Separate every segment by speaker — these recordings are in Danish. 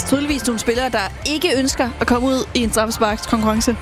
Speaker 1: tydeligvis nogle spillere, der ikke ønsker at komme ud i en straffesparkskonkurrence.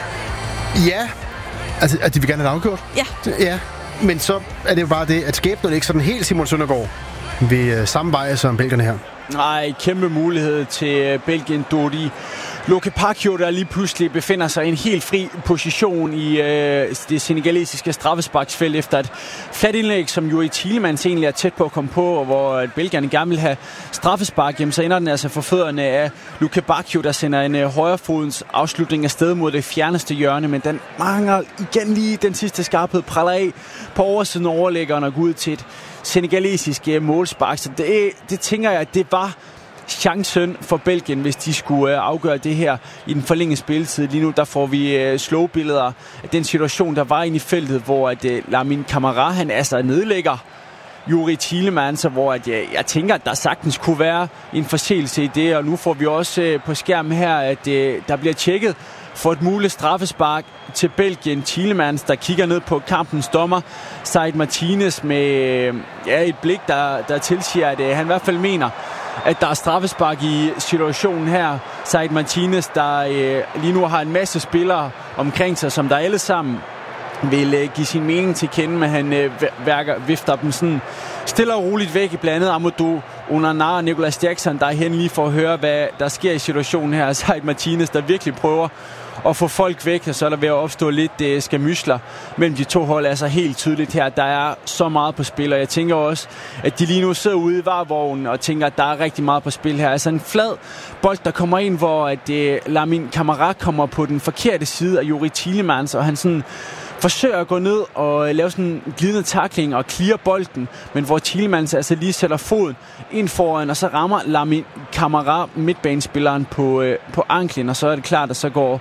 Speaker 2: Ja, altså at de vil gerne have det afgjort. Ja, men så er det jo bare det, at skæbnen ikke sådan helt Simon Søndergaard ved samme vej som belgierne her.
Speaker 3: Nej, kæmpe mulighed til Belgien, Dodi Lokepakio, der lige pludselig befinder sig i en helt fri position i det senegalesiske straffesparksfelt efter et fladt indlæg, som Yuri Tielemans egentlig er tæt på at komme på, og hvor belgierne gerne vil have straffespark. Jamen, så ender den altså for fødderne af Lokepakio, der sender en højrefodens afslutning afsted mod det fjerneste hjørne, men den mangler igen lige den sidste skarphed, praller af på oversiden af overlæggeren og går ud til et senegalesisk målspark. Så det tænker jeg, at det var chancen for Belgien, hvis de skulle afgøre det her i den forlængede spilletid. Lige nu der får vi slow-billeder af den situation, der var inde i feltet, hvor at Lamine Camara, han altså nedlægger Yuri Tielemans, hvor at, jeg tænker, at der sagtens kunne være en forseelse i det, og nu får vi også på skærmen her, at der bliver tjekket for et muligt straffespark til Belgien. Tielemans, der kigger ned på kampens dommer, Said Martinez, med et blik, der tilsiger, at han i hvert fald mener, at der er straffespark i situationen her. Said Martinez, der lige nu har en masse spillere omkring sig, som der alle sammen vil give sin mening til kende, men han vifter dem sådan stille og roligt væk, blandt andet Amadou Onana og Nicolas Jackson, der er hen lige for at høre, hvad der sker i situationen her. Said Martinez, der virkelig prøver at få folk væk, og så er der ved at opstå lidt skamysler mellem de to hold. Altså helt tydeligt her, der er så meget på spil, og jeg tænker også, at de lige nu sidder ude i varevognen og tænker, at der er rigtig meget på spil her. Altså en flad bold, der kommer ind, hvor at Lamine Camara kommer på den forkerte side af Yuri Tielemans, og han sådan forsøger at gå ned og lave sådan en glidende tackling og clear bolden, men hvor Tielemans altså lige sætter foden ind foran, og så rammer Lamine Camara midtbanespilleren på anklen, og så er det klart, at så går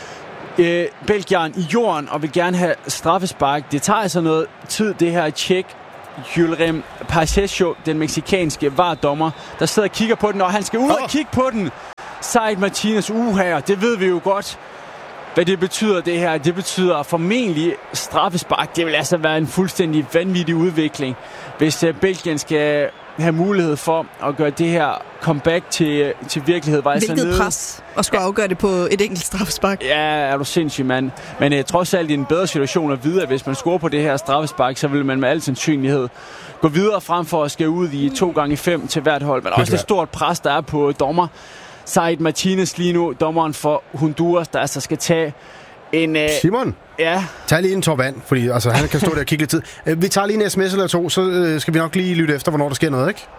Speaker 3: Belgien i jorden og vil gerne have straffespark. Det tager altså noget tid, det her tjek. Julrem Pacheco, den mexikanske VAR-dommer, der sidder og kigger på den, og han skal ud og kigge på den. Said Martinez, her, det ved vi jo godt, hvad det betyder det her. Det betyder formentlig straffespark. Det vil altså være en fuldstændig vanvittig udvikling, hvis Belgien skal have mulighed for at gøre det her comeback til virkelighed.
Speaker 1: Hvilket pres at skulle afgøre det på et enkelt straffespark.
Speaker 3: Ja, er du sindssyg, mand. Men trods alt i en bedre situation at vide, at hvis man scorer på det her straffespark, så vil man med al sandsynlighed gå videre frem for at skal ud i 2x5 til hvert hold. Men også et stort pres, der er på dommer Said Martinez lige nu, dommeren for Honduras, der altså skal tage en...
Speaker 2: Simon?
Speaker 3: Ja?
Speaker 2: Tag lige en tår vand, fordi altså, han kan stå der og kigge lidt tid. Vi tager lige en sms eller to, så skal vi nok lige lytte efter, hvornår der sker noget, ikke?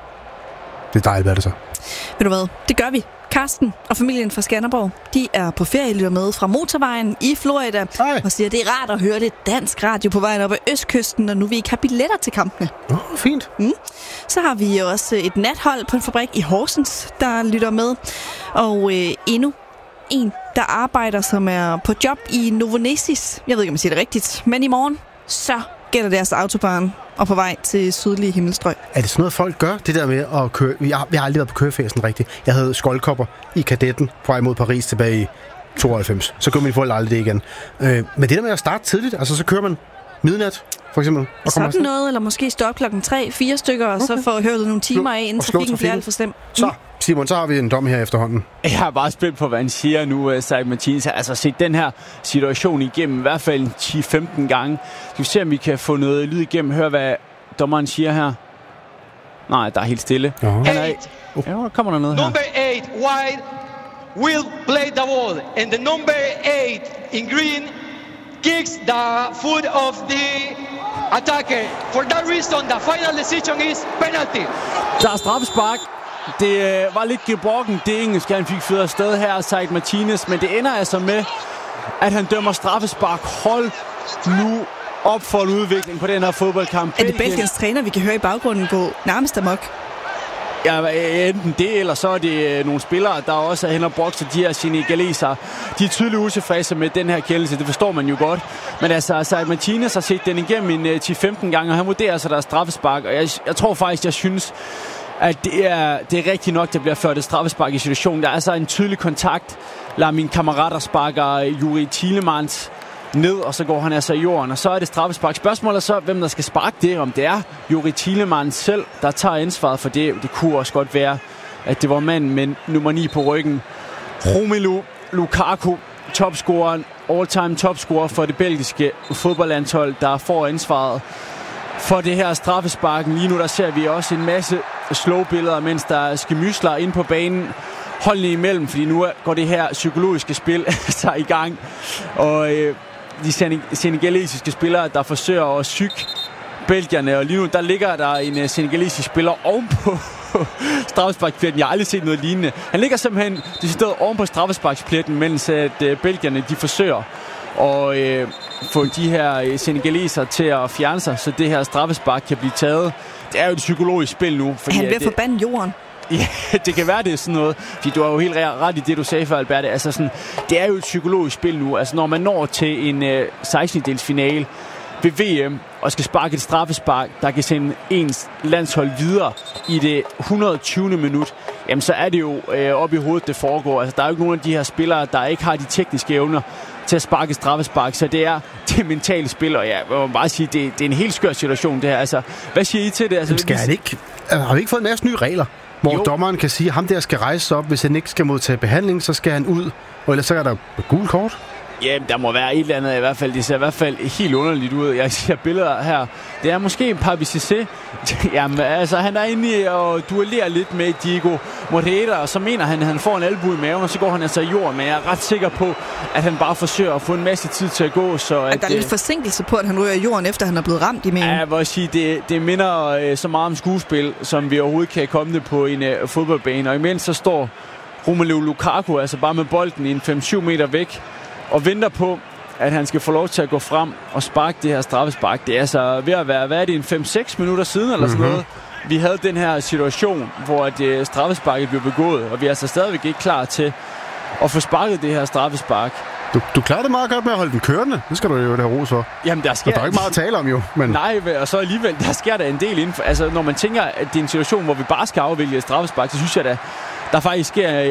Speaker 2: Det er dejligt, hvad er det så?
Speaker 1: Ved du hvad? Det gør vi. Karsten og familien fra Skanderborg, de er på ferie, lytter med fra motorvejen i Florida. Og siger, det er rart at høre lidt dansk radio på vejen op ad Østkysten, og nu vi ikke har billetter til kampene.
Speaker 2: Fint.
Speaker 1: Så har vi også et nathold på en fabrik i Horsens, der lytter med. Og endnu en, der arbejder, som er på job i Novonesis. Jeg ved ikke, om jeg siger det rigtigt, men i morgen, så gælder deres autobahn og på vej til sydlige himmelstrøg.
Speaker 2: Er det sådan noget, folk gør, det der med at køre? Jeg har aldrig været på køreferien rigtigt. Jeg havde skoldkopper i Kadetten på vej mod Paris tilbage i 92. Så kunne min forældre aldrig det igen. Men det der med at starte tidligt, altså så kører man midnat, for eksempel.
Speaker 1: Sådan noget, eller måske stoppe 3-4 stykker, og så får hørt nogle timer af, inden trafikken bliver alt for stemt.
Speaker 2: Så, Simon, så har vi en dom her efterhånden.
Speaker 3: Jeg er bare spændt på, hvad han siger nu, Said Martinez. Altså set den her situation igennem, i hvert fald 10-15 gange. Skal vi se, om vi kan få noget lyd igennem. Hør, hvad dommeren siger her. Nej, der er helt stille. Der kommer der noget her.
Speaker 4: Number 8, white, will play the ball. And the number 8 in green kicks the foot of the attacker. For that reason, the final decision is penalty.
Speaker 3: Der er straffespark. Det var lidt gebrokken, det engelsk, han fik fyret afsted her, Said Martinez, men det ender altså med, at han dømmer straffespark. Hold nu op for en udvikling på den her fodboldkamp.
Speaker 1: Er det Belgiens træner, vi kan høre i baggrunden gå nærmest amok?
Speaker 3: Ja, enten det, eller så er det nogle spillere, der også er hen og bokser, de her senegalesere. De er tydeligt utilfredse med den her kendelse, det forstår man jo godt. Men altså, Said Martinez har set den igennem en 10-15 gange, og han vurderer altså, der er straffespark. Og jeg tror faktisk, jeg synes, at det er rigtigt nok, der bliver ført et straffespark i situationen. Der er altså en tydelig kontakt. Lamine Camara, der sparker Yuri Tielemans ned, og så går han altså i jorden, og så er det straffespark. Spørgsmålet er så, hvem der skal sparke det, om det er Yuri Tielemans selv, der tager ansvaret for det. Det kunne også godt være at det var manden med nummer 9 på ryggen. Romelu Lukaku, topscoreren, all-time topscorer for det belgiske fodboldlandshold, der får ansvaret for det her straffesparken. Lige nu der ser vi også en masse slow-billeder, mens der skymysler ind på banen holdene imellem, fordi nu går det her psykologiske spil sig i gang. Og de senegalesiske spillere, der forsøger at psyke belgierne, og lige nu der ligger der en senegalesisk spiller ovenpå straffesparkspletten. Jeg har aldrig set noget lignende. Han ligger simpelthen decideret oven på straffesparkspletten, mens at belgierne de forsøger at få de her senegaleser til at fjerne sig, så det her straffespark kan blive taget. Det er jo et psykologisk spil nu. Fordi
Speaker 1: han vil forbande jorden.
Speaker 3: Ja, det kan være, det er sådan noget. Fordi du har jo helt ret i det, du sagde før, Albert. Altså sådan, det er jo et psykologisk spil nu. Altså når man når til en 16-delsfinale ved VM og skal sparke et straffespark, der kan sende ens landshold videre i det 120. minut, jamen så er det jo op i hovedet, det foregår. Altså der er jo ikke nogen af de her spillere, der ikke har de tekniske evner til at sparke straffespark, så det er det mentale spil, og jeg må bare sige, det er en helt skør situation, det her. Altså, hvad siger I til det? Altså,
Speaker 2: skal han ikke... Har vi ikke fået en masse nye regler, hvor dommeren kan sige, at ham der skal rejse sig op, hvis han ikke skal modtage behandling, så skal han ud, og ellers så er der gul kort?
Speaker 3: Ja, der må være et eller andet i hvert fald. Det ser i hvert fald helt underligt ud. Jeg ser billeder her. Det er måske en Papi Cissé. Jamen, altså, han er inde og duellerer lidt med Diego Moreira, og så mener han, at han får en albue i maven, og så går han altså i jorden. Men jeg er ret sikker på, at han bare forsøger at få en masse tid til at gå. Så at
Speaker 1: der er lidt forsinkelse på, at han ryger i jorden, efter han er blevet ramt i maven.
Speaker 3: Ja, jeg vil sige, det minder så meget om skuespil, som vi overhovedet kan komme det på en fodboldbane. Og imens så står Romelu Lukaku altså bare med bolden en 5-7 meter væk, og venter på, at han skal få lov til at gå frem og sparke det her straffespark. Det er altså ved at være, hvad er det, en 5-6 minutter siden eller sådan noget. Vi havde den her situation, hvor straffesparket blev begået, og vi er altså stadigvæk ikke klar til at få sparket det her straffespark.
Speaker 2: Du klarer det meget godt med at holde den kørende. Det skal du jo have ros for.
Speaker 3: Jamen, der er
Speaker 2: ikke meget at tale om jo. Men... Nej,
Speaker 3: og så alligevel, der sker der en del inden for. Altså, når man tænker, at det er en situation, hvor vi bare skal afvælge et straffespark, så synes jeg, at der faktisk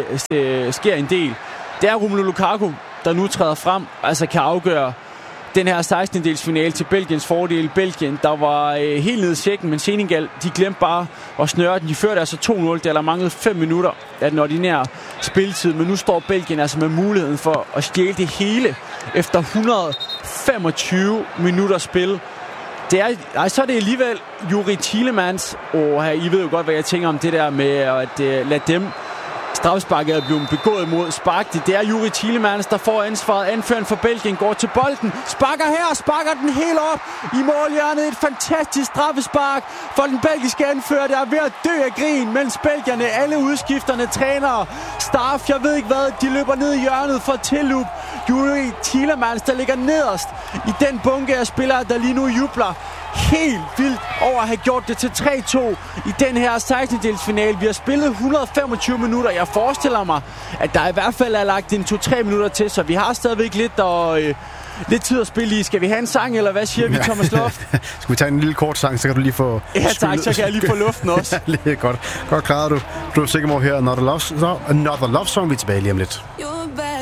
Speaker 3: sker en del. Det er Romelu Lukaku, der nu træder frem, altså kan afgøre den her 16-delsfinale til Belgiens fordel. Belgien, der var helt nede i sækken, men Senegal, de glemte bare at snøre den. De førte altså 2-0, der manglede 5 minutter af den ordinære spilletid, men nu står Belgien altså med muligheden for at stjæle det hele efter 125 minutter spil. Så er det alligevel Youri Tielemans, og I ved jo godt, hvad jeg tænker om det der med at lade dem straffesparket er blevet begået mod spark. Det er Youri Tielemans, der får ansvaret. Anføreren for Belgien går til bolden. Sparker den helt op i målhjørnet. Et fantastisk straffespark for den belgiske anfører, der er ved at dø af grin, mens belgierne, alle udskifterne, trænere, staff, jeg ved ikke hvad, de løber ned i hjørnet for tilløb. Youri Tielemans, der ligger nederst i den bunke af spillere, der lige nu jubler helt vildt over at have gjort det til 3-2 i den her 16-delsfinale. Vi har spillet 125 minutter. Jeg forestiller mig, at der i hvert fald er lagt en 2-3 minutter til, så vi har stadigvæk lidt tid at spille i. Skal vi have en sang, eller hvad siger vi, Thomas Loft?
Speaker 2: Skal vi tage en lille kort sang, så kan du lige få...
Speaker 3: Ja tak, så kan jeg lige få luften også.
Speaker 2: Godt klaret du. Du er sikker på her Another Love Song. Vi er tilbage lige om lidt.